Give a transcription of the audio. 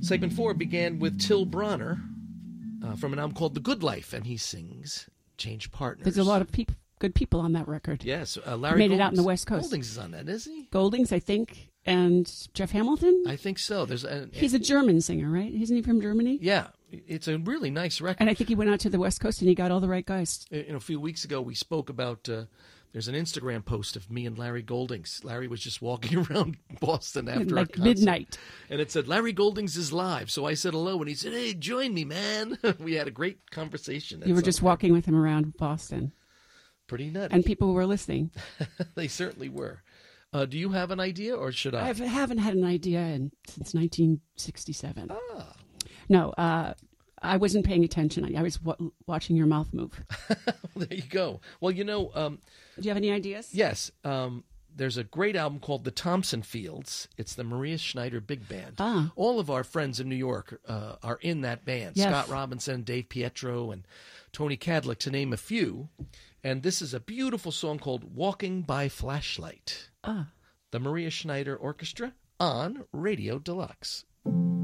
Segment 4 began with Till Bronner from an album called The Good Life, and he sings Change Partners. There's a lot of good people on that record. Yes, Larry made it out on the West Coast. Goldings is on that, is he? Goldings, I think, and Jeff Hamilton? I think so. He's a German singer, right? Isn't he from Germany? Yeah, it's a really nice record. And I think he went out to the West Coast and he got all the right guys. A few weeks ago, we spoke about... there's an Instagram post of me and Larry Goldings. Larry was just walking around Boston after our concert. Midnight. And it said, Larry Goldings is live. So I said hello, and he said, hey, join me, man. We had a great conversation. You were just walking with him around Boston. Pretty nutty. And people were listening. They certainly were. Do you have an idea, or should I? I haven't had an idea since 1967. Ah. No, I wasn't paying attention. I was watching your mouth move. There you go. Well, do you have any ideas? Yes. There's a great album called The Thompson Fields. It's the Maria Schneider Big Band. Ah. All of our friends in New York are in that band. Yes. Scott Robinson, Dave Pietro, and Tony Cadlick, to name a few. And this is a beautiful song called Walking by Flashlight. Ah. The Maria Schneider Orchestra on Radio Deluxe.